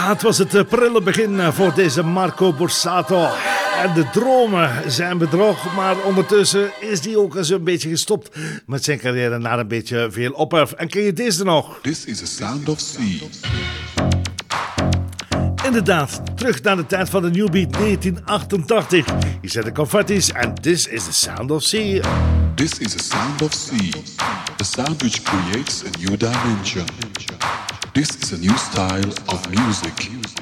Het was het prille begin voor deze Marco Borsato. En de dromen zijn bedrog, maar ondertussen is hij ook eens een beetje gestopt met zijn carrière na een beetje veel ophef. En ken je deze nog? This is the sound of sea. Inderdaad, terug naar de tijd van de New Beat 1988. Hier zijn de Confettis en This is the Sound of Sea. This is the sound of sea. The sound which creates a new dimension. This is a new style of music.